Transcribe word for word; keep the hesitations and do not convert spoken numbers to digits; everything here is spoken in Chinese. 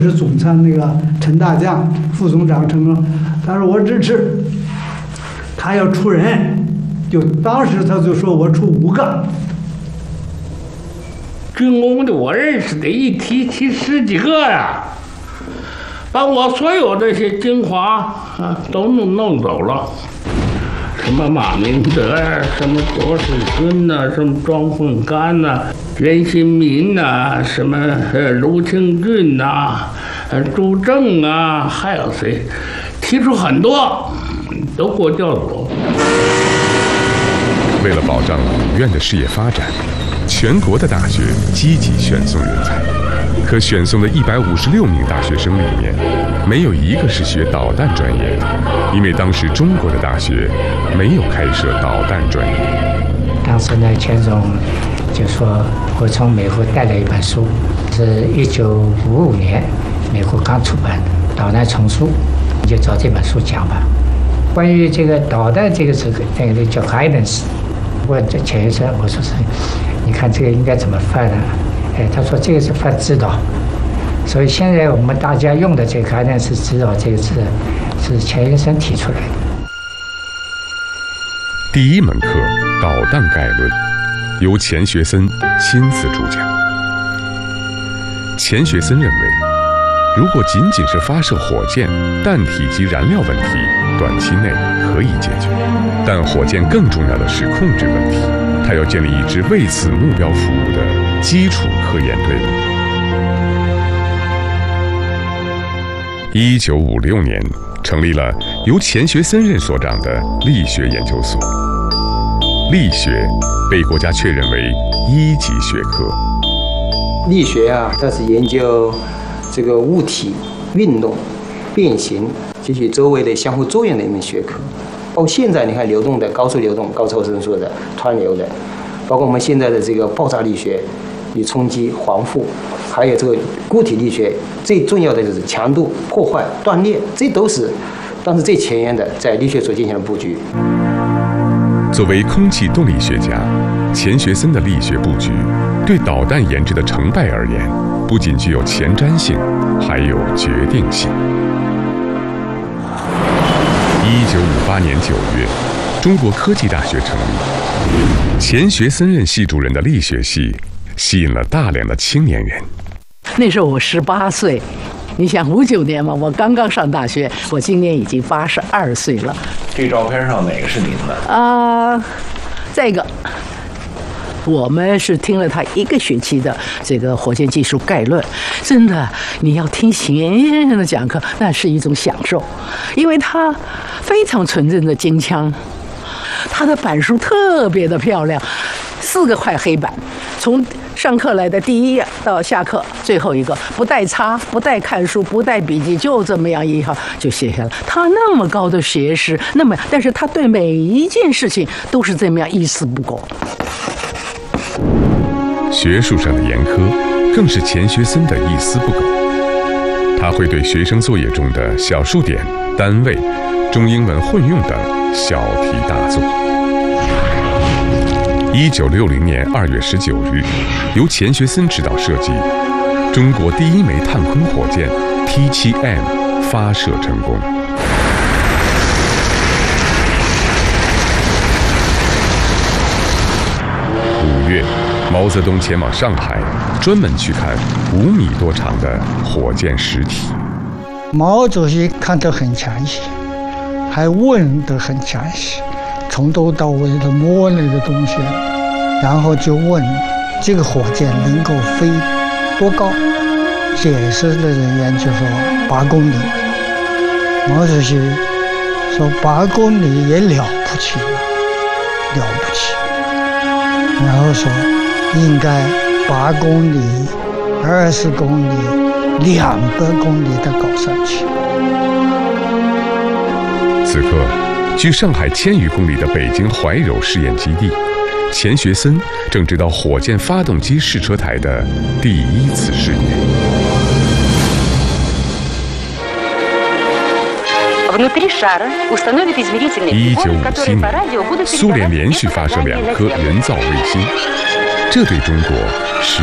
是总参那个陈大将，副总长陈刚，他说我支持，他要出人，就当时他就说我出五个。 军工的我认识的一提提十几个呀，把我所有这些精华啊都弄弄走了。什么马明德呀，什么左水孙呐，什么庄凤干呐，任新民呐，什么呃卢清俊呐，呃朱正啊，还有谁，提出很多，都给我调走。 为了保障武院的事业发展，全国的大学积极选送人才。可选送的一百五十六名大学生里面，没有一个是学导弹专业的，因为当时中国的大学没有开设导弹专业。 当时呢，钱总就说我从美国带了一本书，是一九五五年美国刚出版的《导弹丛书》，你就找这本书讲吧。关于这个导弹这个词，这个叫 guidance。问这钱学森，我说是，你看这个应该怎么翻呢？哎，他说这个是翻指导，所以现在我们大家用的这个 guidance 指导这个字，是钱学森提出来的。 第一门课《导弹概论》由钱学森亲自主讲。钱学森认为，如果仅仅是发射火箭、弹体及燃料问题，短期内可以解决，但火箭更重要的是控制问题。他要建立一支为此目标服务的基础科研队伍。一九五六年，成立了由钱学森任所长的力学研究所。力学被国家确认为一级学科。 力学啊，它是研究这个物体运动、变形及其周围的相互作用的一门学科。包括现在你看流动的、高速流动、高超声速的、湍流的，包括我们现在的这个爆炸力学与冲击、防护，还有这个固体力学，最重要的就是强度、破坏、断裂，这都是当时最前沿的在力学所进行的布局。 作为空气动力学家，钱学森的力学布局对导弹研制的成败而言，不仅具有前瞻性，还有决定性。一九五八年九月，中国科技大学成立。钱学森任系主任的力学系吸引了大量的青年人。 那时候我十八岁，你想五九年嘛，我刚刚上大学，我今年已经八十二岁了。 这照片上哪个是您的？ 啊、呃，这个。我们是听了他一个学期的这个火箭技术概论，真的，你要听钱先生的讲课，那是一种享受，因为他非常纯正的京腔，他的板书特别的漂亮，四个块黑板，从上课来的第一页到下课最后一个，不带擦，不带看书，不带笔记，就这么样一行就写下来。他那么高的学识，那么但是他对每一件事情都是这么样一丝不苟。 学术上的严苛，更是钱学森的一丝不苟。他会对学生作业中的小数点、单位、中英文混用等小题大做。一九六零年二月十九日，由钱学森指导设计，中国第一枚探空火箭 T 七 M 发射成功。五月，毛泽东前往上海，专门去看五米多长的火箭实体。 毛主席看得很详细，还问得很详细，从头到尾的摸那个东西，然后就问这个火箭能够飞多高？解释的人员就说八公里。毛主席说八公里也了不起了，了不起。然后说应该八公里、二十公里、两百公里的搞上去。 此刻，距上海千余公里的北京怀柔试验基地，钱学森正指导火箭发动机试车台的第一次试验。一九五七年，苏联连续发射两颗人造卫星，这对中国是